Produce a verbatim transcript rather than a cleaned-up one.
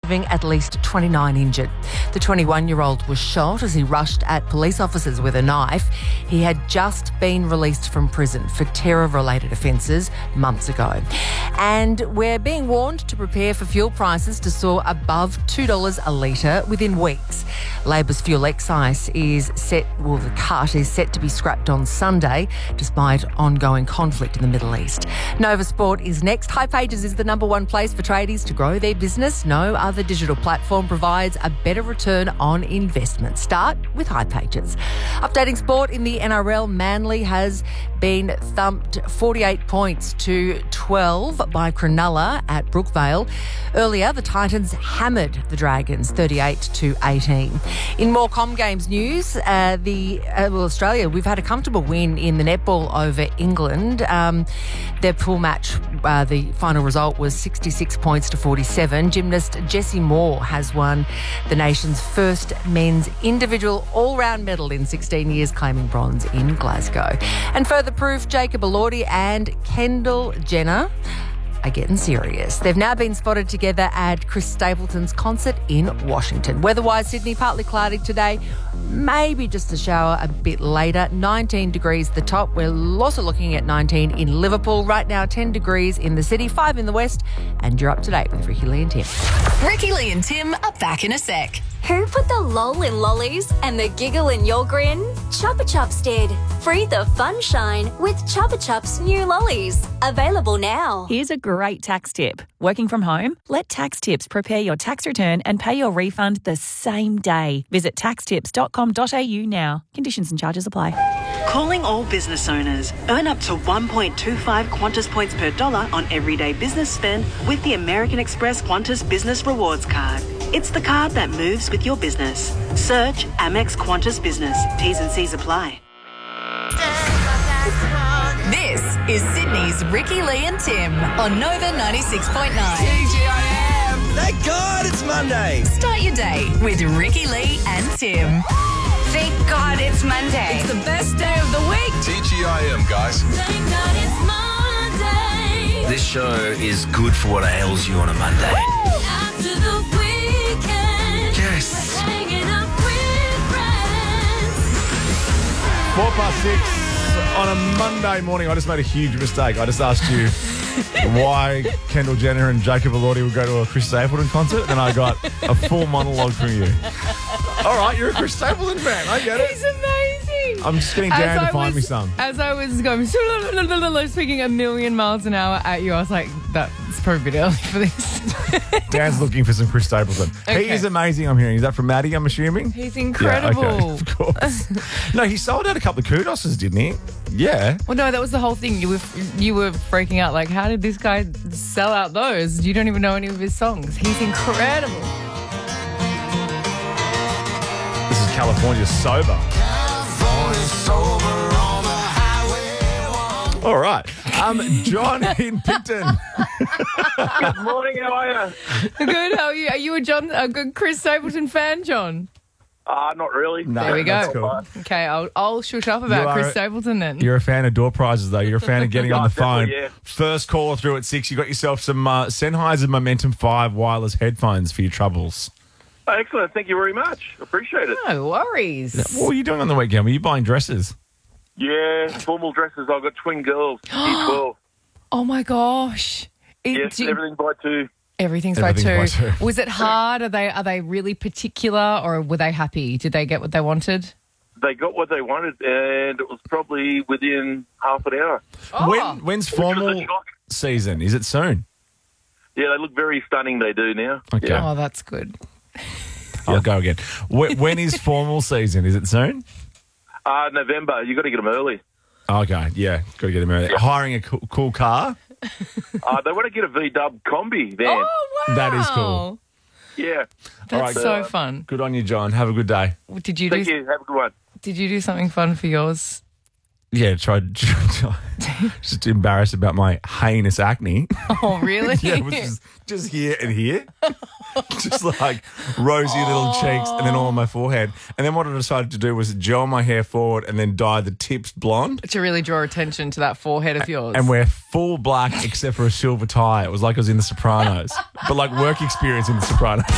leaving at least twenty-nine injured. The twenty-one-year-old was shot as he rushed at police officers with a knife. He had just been released from prison for terror-related offences months ago. And we're being warned to prepare for fuel prices to soar above two dollars a litre within weeks. Labor's fuel excise is set, well, the cut is set to be scrapped on Sunday, despite ongoing conflict in the Middle East. Nova Sport is next. hipages is the number one place for tradies to grow their business. No other digital platform provides a better return on investment. Start with hipages. Updating sport in the N R L, Manly has been thumped forty-eight points to twelve by Cronulla at Brookvale. Earlier, the Titans hammered the Dragons thirty-eight to eighteen. In more Com Games news, uh, the uh, well, Australia, we've had a comfortable win in the netball over England. Um, their pool match, uh, the final result was sixty-six points to forty-seven. Gymnast Jessie Moore has won the nation's first men's individual all-round medal in sixteen years, claiming bronze in Glasgow. And further proof, Jacob Elordi and Kendall Jenner are getting serious. They've now been spotted together at Chris Stapleton's concert in Washington. Weather-wise, Sydney, partly cloudy today. Maybe just a shower a bit later. nineteen degrees at the top. We're also looking at nineteen in Liverpool. Right now, ten degrees in the city, five in the west. And you're up to date with Ricky Lee and Tim. Ricky Lee and Tim are back in a sec. Who put the lol in lollies and the giggle in your grin? Chupa Chups did. Free the fun shine with Chupa Chups new lollies. Available now. Here's a great tax tip. Working from home? Let Tax Tips prepare your tax return and pay your refund the same day. Visit tax tips dot com dot a u now. Conditions and charges apply. Calling all business owners. Earn up to one point two five Qantas points per dollar on everyday business spend with the American Express Qantas Business Rewards Card. It's the card that moves with your business. Search Amex Qantas Business. T's and C's apply. This is Sydney's Ricky Lee and Tim on Nova ninety-six point nine. T G I M! Thank God it's Monday. Start your day with Ricky Lee and Tim. Thank God it's Monday. It's the best day of the week. T G I M, guys. Thank God it's Monday. This show is good for what ails you on a Monday. After the weekend. Yes. Hanging up with friends. Four past six on a Monday morning. I just made a huge mistake. I just asked you why Kendall Jenner and Jacob Elordi would go to a Chris Stapleton concert, and I got a full monologue from you. All right, you're a Chris Stapleton fan. I get it. He's amazing. I'm just getting Dan to find me some. As I was going, speaking a million miles an hour at you, I was like, that's probably a bit early for this. Dan's looking for some Chris Stapleton. Okay. He is amazing, I'm hearing. Is that from Maddie, I'm assuming? He's incredible. Yeah, okay, of course. No, he sold out a couple of kudoses, didn't he? Yeah. Well, no, that was the whole thing. You were you were freaking out. Like, how did this guy sell out those? You don't even know any of his songs. He's incredible. This is California Sober. California sober on the highway. All right. Um, John in Picton. Good morning, how are you? Good, how are you? Are you a John, a good Chris Stapleton fan, John? Uh, not really. No, there we go. That's cool. Okay, I'll, I'll shut up about Chris a, Stapleton then. You're a fan of door prizes, though. You're a fan of getting on the phone. Yeah. First caller through at six. You got yourself some uh, Sennheiser Momentum five wireless headphones for your troubles. Oh, excellent. Thank you very much. Appreciate it. No worries. What were you doing on the weekend? Were you buying dresses? Yeah, formal dresses. I've got twin girls, Year twelve. Oh, my gosh. It, Yes, do- everything by two. Everything's, Everything's by, by two. two. Was it hard? Are they are they really particular, or were they happy? Did they get what they wanted? They got what they wanted, and it was probably within half an hour. Oh. When, when's Which was a formal shock. season? Is it soon? Yeah, they look very stunning, they do now. Okay. Yeah. Oh, that's good. I'll go again. When, when is formal season? Is it soon? Uh, November. you got to get them early. Okay, yeah. Got to get them early. Hiring a cool, cool car? Uh, they want to get a V-dub combi van. Oh, wow. That is cool. Yeah. That's All right, so uh, fun. Good on you, John. Have a good day. Did you Thank do you. Have a good one. Did you do something fun for yours? Yeah, tried. Just embarrassed about my heinous acne. Oh, really? Yeah, it was just, just here and here. Just like rosy little cheeks and then all on my forehead. And then what I decided to do was gel my hair forward and then dye the tips blonde. To really draw attention to that forehead of yours. And wear full black except for a silver tie. It was like I was in The Sopranos. But like work experience in The Sopranos.